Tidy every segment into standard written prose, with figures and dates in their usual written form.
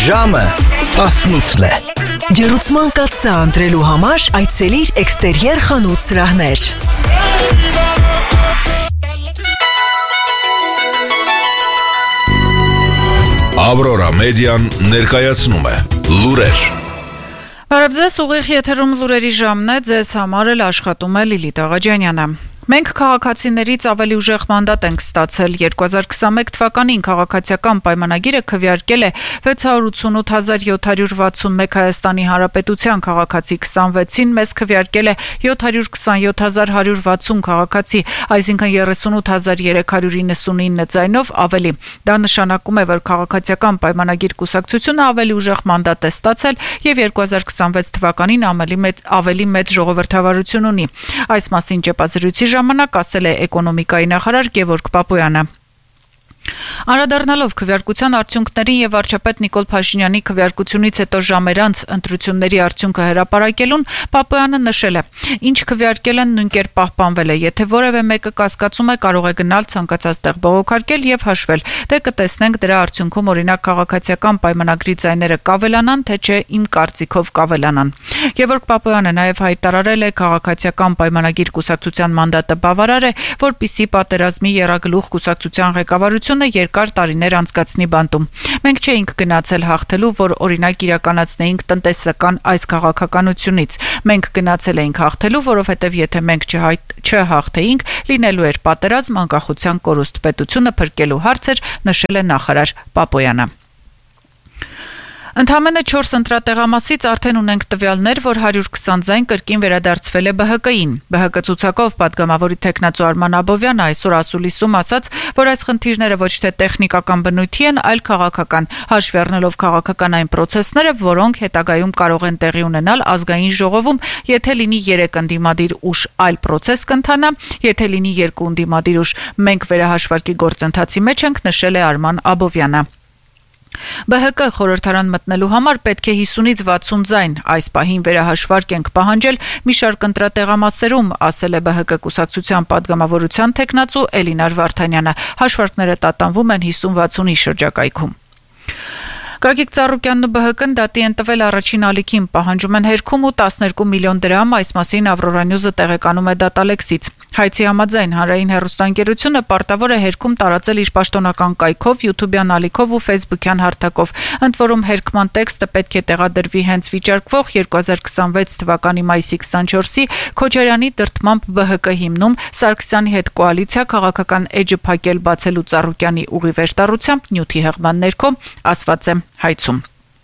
Ժամը 18 է։ Ջերուցման կաթսա ընտրելու համար այցելիր Էքստերիեր խանութ սրահներ։ Ավրորա մեդիան ներկայացնում է լուրեր։ Բարև ձեզ, ուղիղ եթերում լուրերի ժամն է, ձեզ համար էլ աշխատում է Լիլիթ Աղաջանյանը։ Մենք քաղաքացիներից ավելի ուժեղ մանդատ ենք ստացել։ 2021 թվականին քաղաքացիական պայմանագիրը քվեարկել է 688,761 Հայաստանի Հանրապետության քաղաքացի, 26-ին մեզ քվեարկել է 727,160 քաղաքացի, այսինքն 38,399 ձայնով ավելի։ Դա նշանակում է, որ քաղաքացիական պայմանագիր կուսակցությունը ավելի ուժեղ մանդատ է ստացել եւ 2026 թվականին ավելի մեծ ժողովրդավարություն ունի։ Այս մասին ճեպազրույցի ժամանակ ասել է էկոնոմիկայի նախարար Գևորգ Պապոյանը։ Անդրադառնալով քվեարկության արդյունքներին եւ վարչապետ Նիկոլ Փաշինյանի քվեարկությունից հետո ժամեր անց ընտրությունների արդյունքը հրապարակելուն, Պապոյանը նշել է. «Ինչ քվեարկել են նույն կերպ պահպանվել է, եթե որևէ մեկը կասկածում է, կարող է գնալ ցանկացած տեղ բողոքարկել եւ հաշվել, դե կտեսնենք դրա արդյունքում օրինակ քաղաքացիական պայմանագրի ձայները կավելանան, թե չէ իմ կարծիքով կավելանան»։ Գևորգ Պապոյանը նաեւ հայտարարել է քաղաքացիական պայմանագիր կուսակցության մանդատը բավարար է, որպիսի պատերազմի եռագլուխ կուսակցության ղեկավարությունը երկար տարիներ անցկացնի բանտում։ Մենք չէինք գնացել հաղթելու, որ օրինակ իրականացնեինք տնտեսական այս քաղաքականությունից։ Մենք գնացել էինք հաղթելու, որովհետև եթե մենք չհաղթեինք, լինելու էր պատերազմ, անկախության կորուստ, պետությունը փրկելու հարց էր, նշել է նախարար Պապոյանը։ Ընդամենը 4 ընտրատեղամասից արդեն ունենք տվյալներ, որ 120 ձայն կրկին վերադարձվել է ԲՀԿ-ին։ ԲՀԿ ցուցակով պատգամավորի թեկնածու Արման Աբովյանը այսօր ասուլիսում ասաց, որ այս խնդիրները ոչ թե տեխնիկական բնույթի են, այլ քաղաքական, հաշվի առնելով քաղաքական այն պրոցեսները, որոնք հետագայում կարող են տեղի ունենալ ազգային ժողովում, եթե լինի 3 ընդդիմադիր ուժ, այլ պրոցես կընթանա, եթե լինի 2 ընդդիմադիր ուժ։ Մենք վերահաշվարկի գործընթացի մեջ ենք, նշել է Արման Աբովյանը։ ԲՀԿ խորհրդարան մտնելու համար պետք է 50-ից 60 ձայն, այս պահին վերահաշվարկ ենք պահանջել մի շարք ընտրատեղամասերում, ասել է ԲՀԿ կուսակցության պատգամավորության թեկնածու Էլինար Վարդանյանը, հաշվարկները տատանվում են 50-60-ի շրջակայքում։ Գագիկ Ծառուկյանն ու ԲՀԿ-ն դատի են տվել առաջին ալիքին, պահանջում են հերքում ու 12 միլիոն դրամ, այս մասին Ավրորա Նյուզը տեղեկանում է Դատալեքսից։ Հայցի համաձայն հանրային հեռուստաընկերությունը պարտավոր է հերքում տարածել իր պաշտոնական կայքով, YouTube-յան ալիքով ու Facebook-յան հարթակով։ Ընդ որում հերքման տեքստը պետք է տեղադրվի հենց վիճարկվող 2026 թվականի մայիսի 24-ի Քոչարյանի դրդմամբ ԲՀԿ հիմնում Սարգսյանի հետ կոալիցիա քաղաքական էջը փակել բացելու Ծառուկյանի ուղի վերտառությամբ նյութի հեղման ներքո, ասված է հայցում։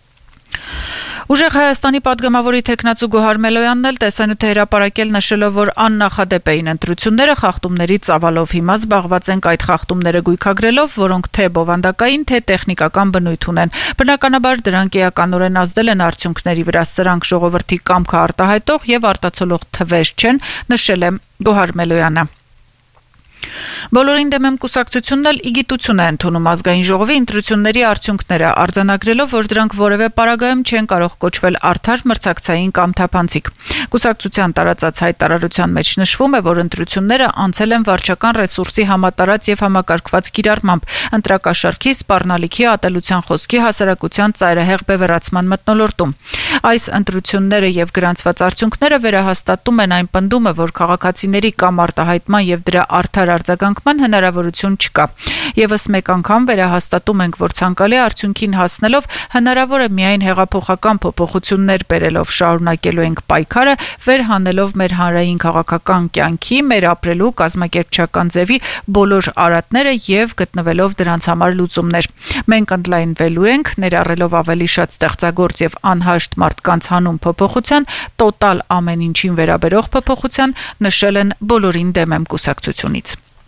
Ուժեղ Հայաստանի պատգամավորի թեկնածու Գոհար Մելոյանն էլ տեսանյութ է հրապարակել, նշելով, որ աննախադեպ էին ընտրությունները, խախտումների ծավալով, հիմա զբաղված ենք այդ խախտումները գույքագրելով, որոնք թե բովանդակային, թե տեխնիկական բնույթ ունեն։ Բնականաբար դրանք էականորեն ազդել են արդյունքների վրա, սրանք ժողովրդի կամքը արտահայտող եւ արտացոլող թվեր չեն, նշել է Գոհար Մելոյանը։ Բոլորին դեմ եմ կուսակցությունն էլ իգիտություն է ընդունում ազգային ժողովի ընտրությունների արդյունքները, արձանագրելով, որ դրանք որևէ պարագայում չեն կարող կոչվել արդար, մրցակցային կամ թափանցիկ։ Կուսակցության տարածած հայտարարության մեջ նշվում է, որ ընտրությունները անցել են վարչական ռեսուրսի համատարած եւ համակարգված կիրառմամբ, ընտրակաշառքի, սպառնալիքի, ատելության խոսքի, հասարակության ծայրահեղ բևեռացման մթնոլորտում։ Այս ընտրությունները եւ գրանցված արդյունքները վերահաստատում են այն պնդումը, որ քաղաքացիների կամ արտահայտման եւ դրա արդար արձագանքման հնարավորություն չկա։ Եվս մեկ անգամ վերահաստատում ենք, որ ցանկալի արդյունքին հասնելով հնարավոր է միայն հեղափոխական փոփոխություններ բերելով շարունակելու ենք պայքարը, վերհանելով մեր հանրային քաղաքական կյանքի, մեր ապրելու կազմակերպչական ձևի բոլոր արատները եւ գտնվելով դրանց համար լուծումներ։ Մենք ընդլայնվելու ենք, ներառելով ավելի շատ ստեղծագործ եւ անհաշտ մարդկանց հանուն փոփոխության, տոտալ ամեն ինչին վերաբերող փոփոխության, նշել են բոլորին դեմ եմ կուսակցությունից։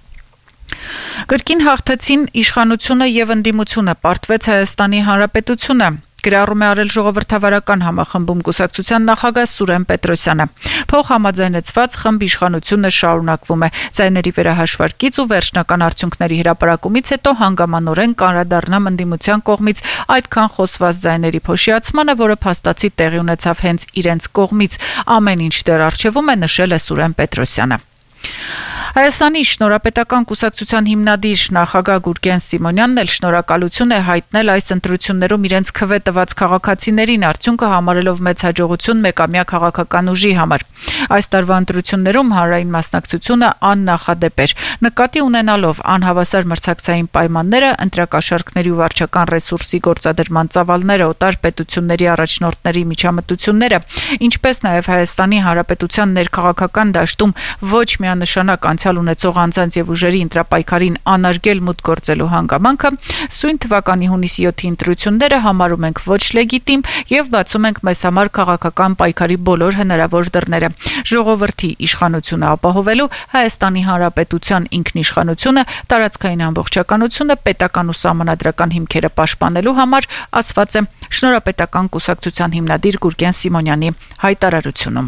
Կրկին հաղթեցին իշխանությունը եւ ընդդիմությունը, պարտվեց Հայաստանի Հանրապետությունը։ Գրառում է արել ժողովրդավարական համախմբում կուսակցության նախագահ Սուրեն Պետրոսյանը։ Փոխհամաձայնեցված խմբ իշխանությունը շարունակվում է։ Ձայների վերահաշվարկից ու վերջնական արդյունքների հրապարակումից հետո հանգամանորեն կանրադառնամ ընդդիմության կողմից այդքան խոսված ձայների փոշիացմանը, որը փաստացի տեղի ունեցավ հենց իրենց կողմից։ Ամեն ինչ դեռ առջևում է, նշել է Սուրեն Պետրոսյանը։ Հայաստանի շնորհապետական կուսակցության հիմնադիր նախագահ Գուրգեն Սիմոնյանն էլ շնորհակալություն է հայտնել այս ընտրություններում իրենց քվե տված քաղաքացիներին, արդյունքը համարելով մեծ հաջողություն մեկամյա քաղաքական ուժի համար։ Այս տարվա ընտրություններում հանրային մասնակցությունը աննախադեպ էր։ Նկատի ունենալով անհավասար մրցակցային պայմանները, ընտրակաշառքների ու վարչական ռեսուրսի գործադրման ծավալները, օտար պետությունների առաջնորդների միջամտությունները, ինչպես նաև Հայաստանի Հանրապետության ներքաղաքական դաշտում ոչ միանշանակ անցյալ ունեցող անձանց եւ ուժերի ընտրապայքարին անարգել մուտք գործելու հանգամանքը, սույն թվականի հունիսի 7-ի ընտրությունները համարում ենք ոչ լեգիտիմ եւ բացում ենք մեզ համար քաղաքական պայքարի բոլոր հնարավոր դռները։ Ժողովրդի իշխանությունը ապահովելու, Հայաստանի Հանրապետության ինքնիշխանությունը, տարածքային ամբողջականությունը, պետական ու սահմանադրական հիմքերը պաշտպանելու համար, ասված է շնորհապետական կուսակցության հիմնադիր Գուրգեն Սիմոնյանի հայտարարությունում։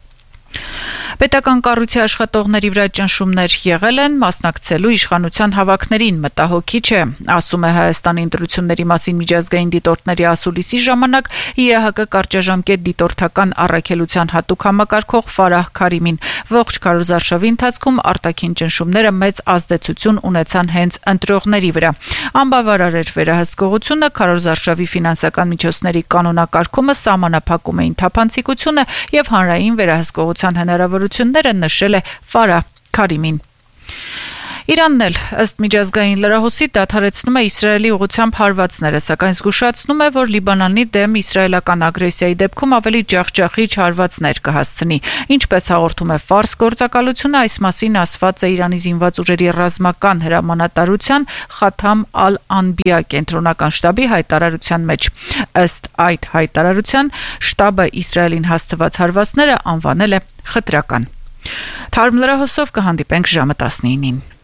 Պետական կառույցի աշխատողների վրա ճնշումներ եղել են, մասնակցելու իշխանության հավաքներին մտահոգիչ է, ասում է Հայաստանի ընտրությունների մասին միջազգային դիտորդների ասուլիսի ժամանակ ԻՀՀԿ կարճաժամկետ դիտորդական առաքելության հատուկ համակարգող Ֆարահ Քարիմին։ Ողջ քարոզարշավի ընթացքում արտաքին ճնշումները մեծ ազդեցություն ունեցան հենց ընտրողների վրա։ Անբավարար էր վերահսկողությունը, քարոզարշավի ֆինանսական միջոցների կանոնակարգումը սահմանափակում էին թափանցիկությունը եւ հանրային վերահսկողության հնարավորությունները, նշել է Ֆարահ Քարիմին։ Իրանն էլ ըստ միջազգային լրահոսի դադարեցնում է Իսրայելի ուղղությամբ հարվածները, սակայն զգուշացնում է, որ Լիբանանի դեմ իսրայելական ագրեսիայի դեպքում ավելի ջախջախիչ հարվածներ կհասցնի։ Ինչպես հաղորդում է Ֆարս գործակալությունը, այս մասին ասված է Իրանի զինված ուժերի ռազմական հրամանատարության Խաթամ ալ-Անբիա կենտրոնական շտաբի հայտարարության մեջ։ Ըստ այդ հայտարարության, շտաբը Իսրայելին հասցված հարվածները անվանել է խտրական։ Թարմ լրահոսով կհանդիպենք ժամը 19-ին։